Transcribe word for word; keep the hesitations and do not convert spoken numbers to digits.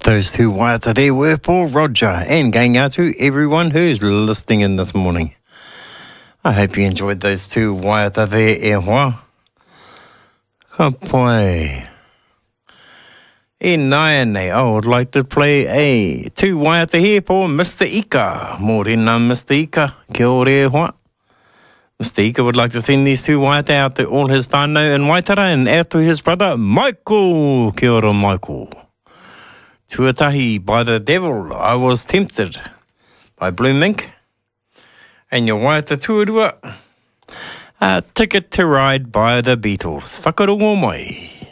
Those two waiata there were for Roger and going out to everyone who's listening in this morning. I hope you enjoyed those two waiata there, e hoa. Ka pai. E nai nei, I would like to play a two waiata here for Mister Ika. Morena, Mister Ika, kia ore e hoa. Mister Ika would like to send these two waiata out to all his whānau in Waitara and out to his brother Michael. Kia ora, Michael. Tuatahi, by the devil, I was tempted by Blue Mink. And your waiata tuarua, a ticket to ride by the Beatles. Whakarongo mai.